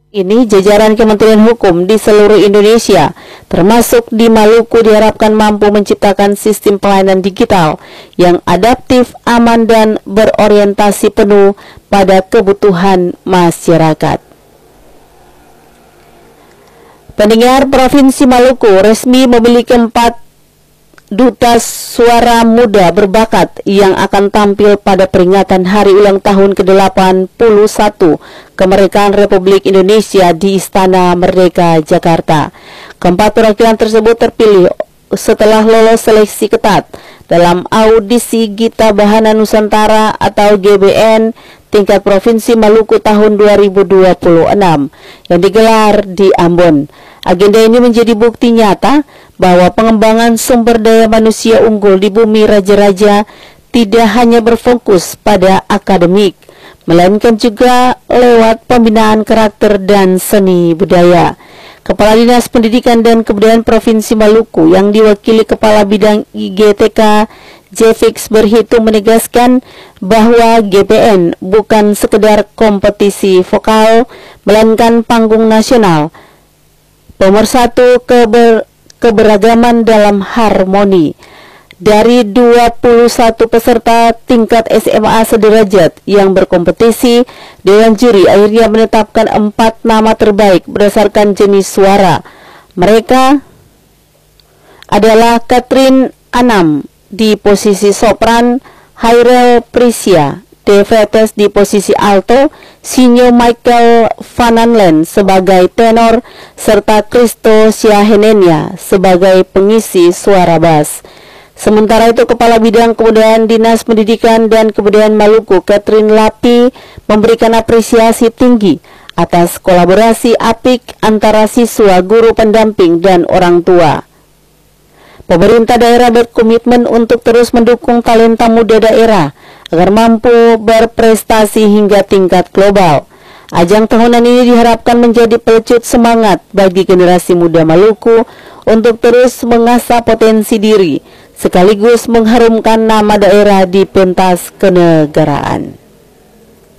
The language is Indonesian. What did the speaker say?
Ini jajaran Kementerian Hukum di seluruh Indonesia, termasuk di Maluku, diharapkan mampu menciptakan sistem pelayanan digital yang adaptif, aman, dan berorientasi penuh pada kebutuhan masyarakat. Pendengar, Provinsi Maluku resmi memiliki 4 duta suara muda berbakat yang akan tampil pada peringatan hari ulang tahun ke-81 kemerdekaan Republik Indonesia di Istana Merdeka, Jakarta. Keempat perwakilan tersebut terpilih setelah lolos seleksi ketat dalam audisi Gita Bahana Nusantara atau GBN tingkat Provinsi Maluku tahun 2026 yang digelar di Ambon. Agenda ini menjadi bukti nyata bahwa pengembangan sumber daya manusia unggul di bumi raja-raja tidak hanya berfokus pada akademik, melainkan juga lewat pembinaan karakter dan seni budaya. Kepala Dinas Pendidikan dan Kebudayaan Provinsi Maluku yang diwakili Kepala Bidang IGTK Jefix Berhitung menegaskan bahwa GBN bukan sekedar kompetisi vokal, melainkan panggung nasional, pemersatu keberagaman dalam harmoni. Dari 21 peserta tingkat SMA sederajat yang berkompetisi, Dewan Juri akhirnya menetapkan 4 nama terbaik berdasarkan jenis suara. Mereka adalah Catherine Anam di posisi sopran, Hairel Prisia Devetes di posisi alto, Sinyo Michael Vananlen sebagai tenor, serta Kristo Siahenenia sebagai pengisi suara bass. Sementara itu, Kepala Bidang Kebudayaan Dinas Pendidikan dan Kebudayaan Maluku, Catherine Lapi, memberikan apresiasi tinggi atas kolaborasi apik antara siswa, guru pendamping, dan orang tua. Pemerintah daerah berkomitmen untuk terus mendukung talenta muda daerah agar mampu berprestasi hingga tingkat global. Ajang tahunan ini diharapkan menjadi pelecut semangat bagi generasi muda Maluku untuk terus mengasah potensi diri, sekaligus mengharumkan nama daerah di pentas kenegaraan.